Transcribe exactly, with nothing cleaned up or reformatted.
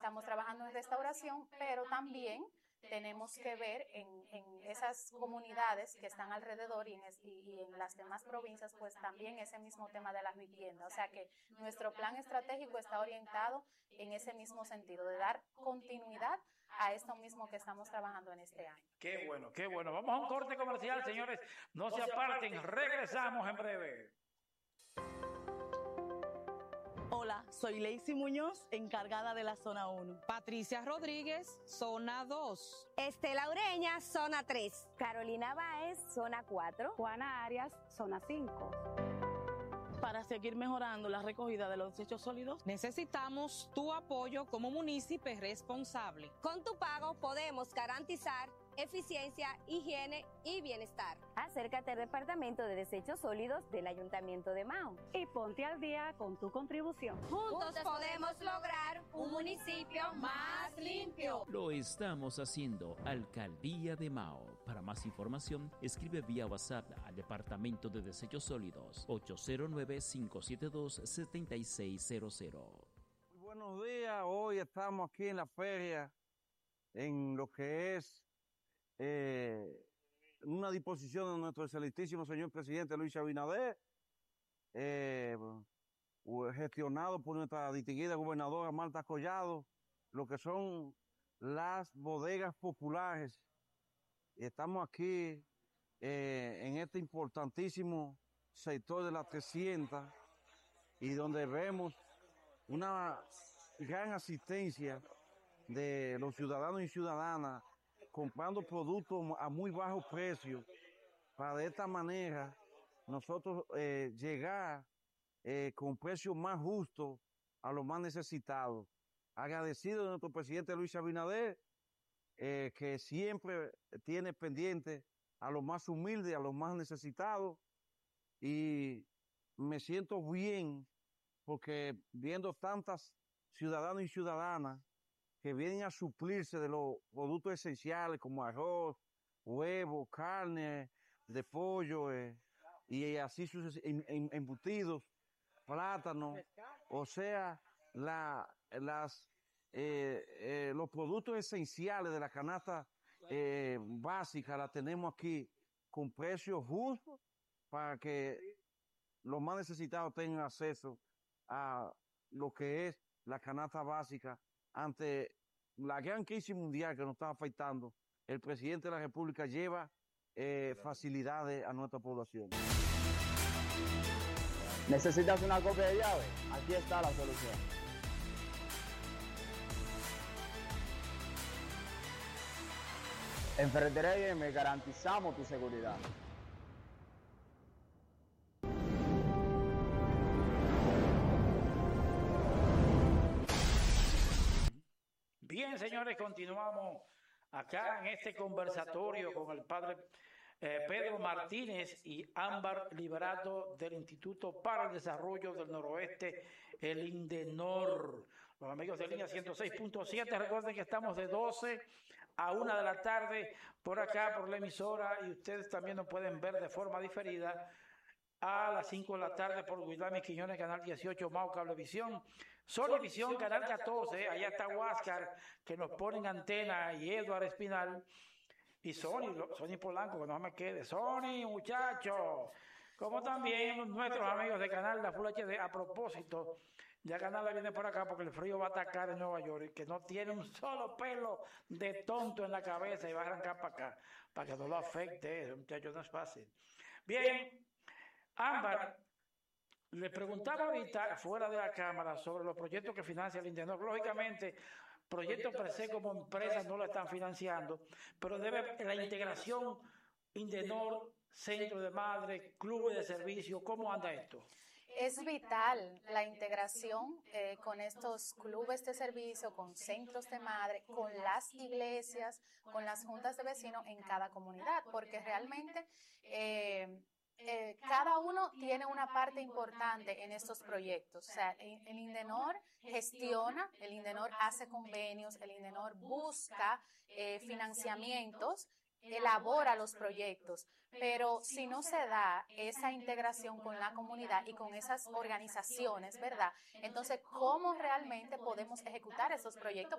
estamos trabajando en restauración, pero también tenemos que ver en, en esas comunidades que están alrededor y en, es, y, y en las demás provincias, pues también ese mismo tema de las viviendas. O sea que nuestro plan estratégico está orientado en ese mismo sentido, de dar continuidad a esto mismo que estamos trabajando en este año. Qué bueno, qué bueno. Vamos a un corte comercial, señores. No se aparten, regresamos en breve. Hola, soy Lacey Muñoz, encargada de la zona uno. Patricia Rodríguez, zona dos. Estela Ureña, zona tres. Carolina Báez, zona cuatro. Juana Arias, zona cinco. Para seguir mejorando la recogida de los desechos sólidos, necesitamos tu apoyo como municipio responsable. Con tu pago podemos garantizar eficiencia, higiene y bienestar. Acércate al Departamento de Desechos Sólidos del Ayuntamiento de Mao y ponte al día con tu contribución. Juntos podemos lograr un municipio más limpio. Lo estamos haciendo, Alcaldía de Mao. Para más información, escribe vía WhatsApp al Departamento de Desechos Sólidos ocho cero nueve, cinco siete dos, siete seis cero cero. Muy buenos días, hoy estamos aquí en la feria, en lo que es Eh, una disposición de nuestro excelentísimo señor presidente Luis Abinader, eh, gestionado por nuestra distinguida gobernadora Marta Collado, lo que son las bodegas populares. Estamos aquí eh, en este importantísimo sector de las trescientas y donde vemos una gran asistencia de los ciudadanos y ciudadanas comprando productos a muy bajo precio, para de esta manera nosotros eh, llegar eh, con precios más justos a los más necesitados. Agradecido de nuestro presidente Luis Abinader, eh, que siempre tiene pendiente a los más humildes, a los más necesitados, y me siento bien porque viendo tantas ciudadanos y ciudadanas que vienen a suplirse de los productos esenciales como arroz, huevo, carne de pollo eh, y así sus embutidos, plátanos, o sea, la, las, eh, eh, los productos esenciales de la canasta eh, básica la tenemos aquí con precios justos para que los más necesitados tengan acceso a lo que es la canasta básica. Ante la gran crisis mundial que nos está afectando, el presidente de la República lleva eh, facilidades a nuestra población. ¿Necesitas una copia de llave? Aquí está la solución. En Ferretería I M garantizamos tu seguridad. Bien, señores, continuamos acá en este conversatorio con el padre eh, Pedro Martínez y Ámbar Liberato del Instituto para el Desarrollo del Noroeste, el INDENOR. Los amigos de línea ciento seis punto siete, recuerden que estamos de doce a una de la tarde por acá, por la emisora, y ustedes también nos pueden ver de forma diferida a las cinco de la tarde por Guillermo Quiñones, Canal dieciocho, Mao Cablevisión, Solivisión, Canal catorce, allá está Huáscar, que nos ponen antena, y Eduardo Espinal, y Sony, Sony Polanco, que no me quede, Sony, muchachos, como también nuestros amigos de Canal La Full H D. A propósito, ya Canal la viene por acá porque el frío va a atacar en Nueva York, y que no tiene un solo pelo de tonto en la cabeza y va a arrancar para acá, para que no lo afecte, muchachos, no es fácil. Bien. Ámbar, le preguntaba ahorita fuera de la cámara sobre los proyectos que financia el INDENOR. Lógicamente, proyectos per se como empresas no lo están financiando, pero debe la integración INDENOR, centro de madre, clubes de servicio. ¿Cómo anda esto? Es vital la integración eh, con estos clubes de servicio, con centros de madre, con las iglesias, con las juntas de vecinos en cada comunidad, porque realmente eh, Eh, cada uno tiene una parte importante en estos proyectos. O sea, el, el INDENOR gestiona, el INDENOR hace convenios, el INDENOR busca eh, financiamientos, elabora los proyectos, pero si no se da esa integración con la comunidad y con esas organizaciones, ¿verdad? Entonces, ¿cómo realmente podemos ejecutar esos proyectos?